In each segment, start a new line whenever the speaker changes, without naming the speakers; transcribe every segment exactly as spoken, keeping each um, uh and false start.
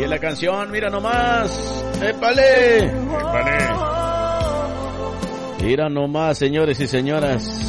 Y en la canción, mira nomás. ¡Épale!
¡Épale!
Mira nomás, señores y señoras.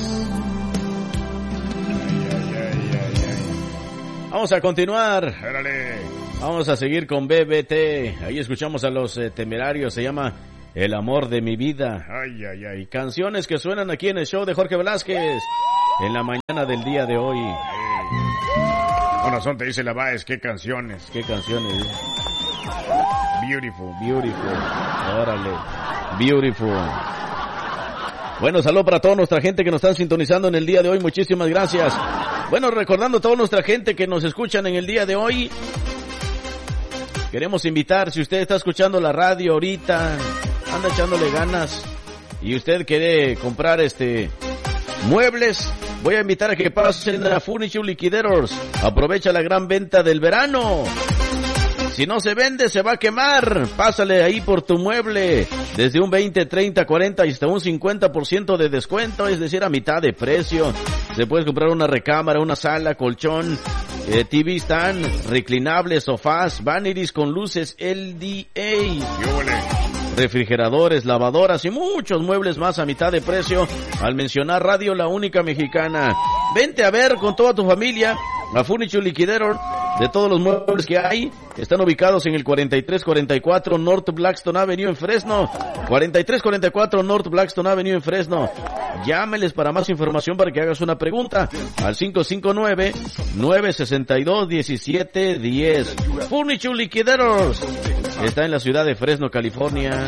Vamos a continuar.
¡Órale!
Vamos a seguir con B B T. Ahí escuchamos a los eh, Temerarios. Se llama El amor de mi vida.
Ay, ay, ay.
Canciones que suenan aquí en el show de Jorge Velázquez. En la mañana del día de hoy.
Con razón te dice la Baez, qué canciones.
¿Qué canciones?
Beautiful.
Beautiful. Órale. Beautiful. Bueno, saludo para toda nuestra gente que nos están sintonizando en el día de hoy. Muchísimas gracias. Bueno, recordando a toda nuestra gente que nos escuchan en el día de hoy, queremos invitar, si usted está escuchando la radio ahorita, anda echándole ganas y usted quiere comprar este muebles, voy a invitar a que pasen a Furniture Liquidators. Aprovecha la gran venta del verano. Si no se vende, se va a quemar. Pásale ahí por tu mueble. Desde un veinte, treinta, cuarenta y hasta un cincuenta por ciento de descuento, es decir, a mitad de precio. Se puede comprar una recámara, una sala, colchón, eh, T V stand, reclinables, sofás, vanities con luces L D A, refrigeradores, lavadoras y muchos muebles más a mitad de precio. Al mencionar Radio La Única Mexicana, vente a ver con toda tu familia a Furniture Liquidator. De todos los muebles que hay, están ubicados en el cuarenta y tres cuarenta y cuatro North Blackstone Avenue en Fresno. cuarenta y tres cuarenta y cuatro North Blackstone Avenue en Fresno. Llámeles para más información, para que hagas una pregunta al cinco cinco nueve, nueve seis dos, uno siete uno cero. Furniture Liquidators está en la ciudad de Fresno, California.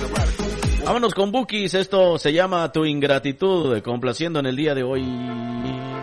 Vámonos con Bookies. Esto se llama Tu Ingratitud, complaciendo en el día de hoy.